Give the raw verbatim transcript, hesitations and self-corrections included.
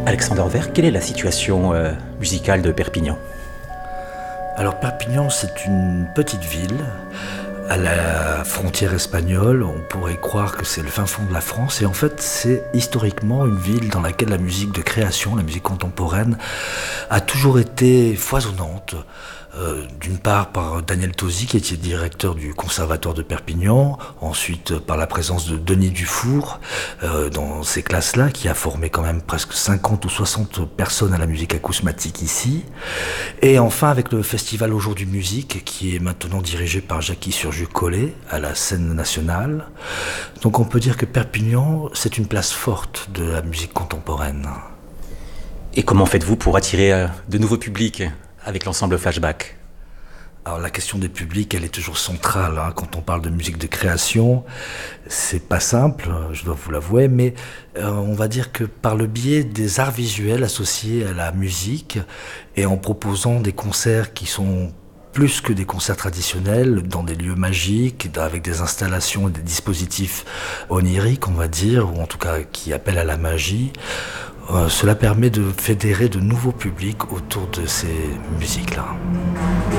Alexandre Vert, quelle est la situation euh, musicale de Perpignan? Alors Perpignan, c'est une petite ville à la frontière espagnole. On pourrait croire que c'est le fin fond de la France, et en fait c'est historiquement une ville dans laquelle la musique de création, la musique contemporaine, a toujours été foisonnante. Euh, d'une part par Daniel Tosi, qui était directeur du conservatoire de Perpignan, ensuite par la présence de Denis Dufour euh, dans ces classes-là, qui a formé quand même presque cinquante ou soixante personnes à la musique acousmatique ici, et enfin avec le festival Aujourd'hui Musique, qui est maintenant dirigé par Jackie Surju-Collet à la scène nationale. Donc on peut dire que Perpignan, c'est une place forte de la musique contemporaine. Et comment faites-vous pour attirer euh, de nouveaux publics avec l'ensemble Flashback? Alors la question des publics, elle est toujours centrale, hein. Quand on parle de musique de création, c'est pas simple, je dois vous l'avouer, mais euh, on va dire que par le biais des arts visuels associés à la musique, et en proposant des concerts qui sont plus que des concerts traditionnels, dans des lieux magiques, avec des installations et des dispositifs oniriques, on va dire, ou en tout cas qui appellent à la magie, euh, cela permet de fédérer de nouveaux publics autour de ces musiques-là.